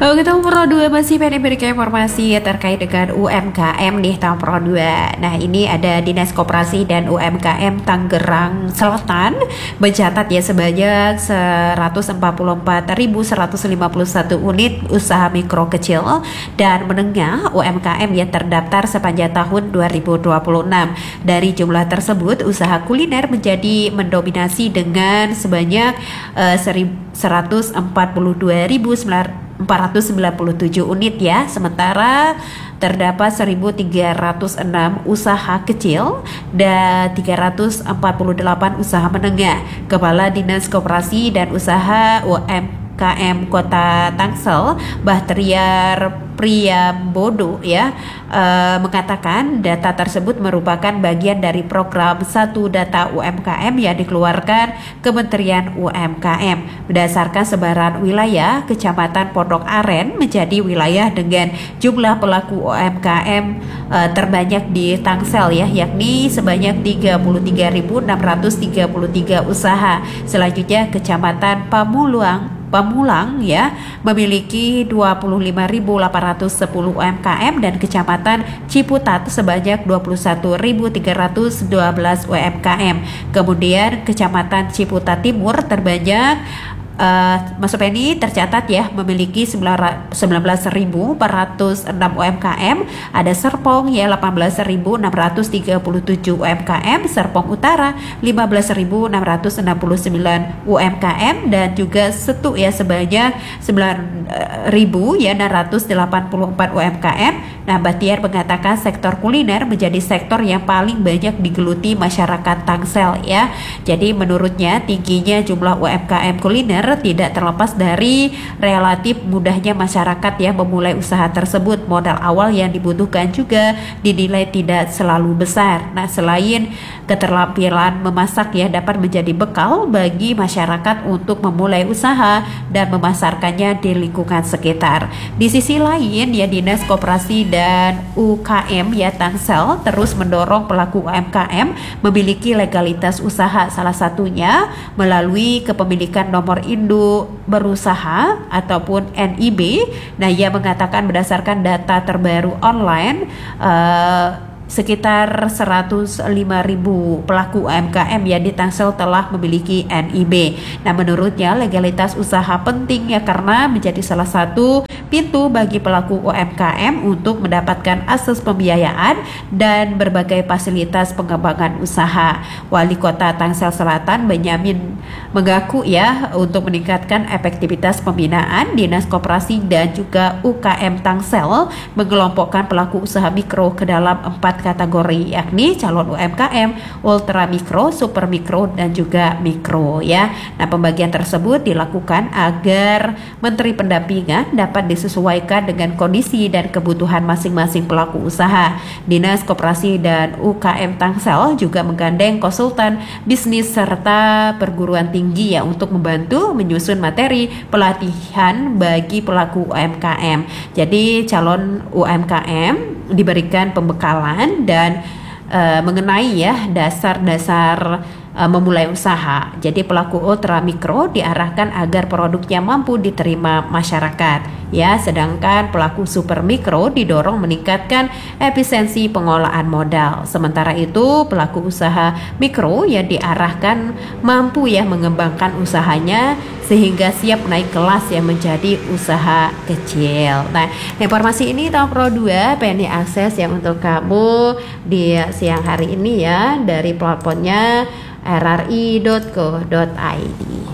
Kalau kita Pro 2 masih pengen berikan informasi terkait dengan UMKM nih tahun Pro 2. Nah, ini ada Dinas Koperasi dan UMKM Tangerang Selatan mencatat ya sebanyak 144.151 unit usaha mikro kecil dan menengah UMKM yang terdaftar sepanjang tahun 2026. Dari jumlah tersebut, usaha kuliner menjadi mendominasi dengan sebanyak 142.497 unit ya, sementara terdapat 1.306 usaha kecil dan 348 usaha menengah. Kepala Dinas Koperasi dan Usaha UMKM Kota Tangsel, Bahtiar Priambodo ya mengatakan data tersebut merupakan bagian dari program Satu Data UMKM yang dikeluarkan Kementerian UMKM. Berdasarkan sebaran wilayah, Kecamatan Pondok Aren menjadi wilayah dengan jumlah pelaku UMKM terbanyak di Tangsel ya, yakni sebanyak 33.633 usaha. Selanjutnya Kecamatan Pamulang ya memiliki 25.810 UMKM dan Kecamatan Ciputat sebanyak 21.312 UMKM. Kemudian Kecamatan Ciputat Timur terbanyak Mas Penny tercatat ya memiliki 19.406 UMKM. Ada Serpong ya 18.637 UMKM, Serpong Utara 15.669 UMKM dan juga Setu ya sebanyak 9.684 UMKM. Nah, Bahtiar mengatakan sektor kuliner menjadi sektor yang paling banyak digeluti masyarakat Tangsel ya. Jadi menurutnya tingginya jumlah UMKM kuliner tidak terlepas dari relatif mudahnya masyarakat ya memulai usaha tersebut. Modal awal yang dibutuhkan juga dinilai tidak selalu besar. Nah, selain keterampilan memasak ya dapat menjadi bekal bagi masyarakat untuk memulai usaha dan memasarkannya di lingkungan sekitar. Di sisi lain ya Dinas Koperasi dan UKM ya Tangsel terus mendorong pelaku UMKM memiliki legalitas usaha, salah satunya melalui kepemilikan nomor induk berusaha ataupun NIB. Nah, ia mengatakan berdasarkan data terbaru online sekitar 105.000 pelaku UMKM yang di Tangsel telah memiliki NIB. Nah, menurutnya legalitas usaha penting ya karena menjadi salah satu pintu bagi pelaku UMKM untuk mendapatkan akses pembiayaan dan berbagai fasilitas pengembangan usaha. Wali Kota Tangsel Selatan Benyamin mengaku ya untuk meningkatkan efektivitas pembinaan, Dinas Koperasi dan juga UKM Tangsel mengelompokkan pelaku usaha mikro ke dalam 4 kategori, yakni calon UMKM, ultra mikro, super mikro dan juga mikro ya. Nah, pembagian tersebut dilakukan agar menteri pendampingan dapat disesuaikan dengan kondisi dan kebutuhan masing-masing pelaku usaha. Dinas Koperasi dan UKM Tangsel juga menggandeng konsultan bisnis serta perguruan tinggi ya untuk membantu menyusun materi pelatihan bagi pelaku UMKM. Jadi calon UMKM diberikan pembekalan dan mengenai ya dasar-dasar memulai usaha. Jadi pelaku ultra mikro diarahkan agar produknya mampu diterima masyarakat ya, sedangkan pelaku super mikro didorong meningkatkan efisiensi pengolahan modal. Sementara itu pelaku usaha mikro yang diarahkan mampu ya mengembangkan usahanya sehingga siap naik kelas yang menjadi usaha kecil. Nah, informasi ini tahun Pro 2 pengen diakses yang untuk kamu di siang hari ini ya dari platformnya rri.co.id.